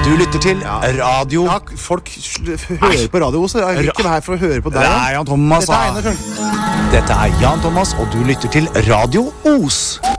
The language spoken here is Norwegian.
Du lytter til Radio... Ja, folk hører på Radio Os. Jeg er ikke her for å høre på deg. Det er Jan Thomas. Dette er Einar Tørnquist. Dette er Jan Thomas, og du lytter til Radio Os.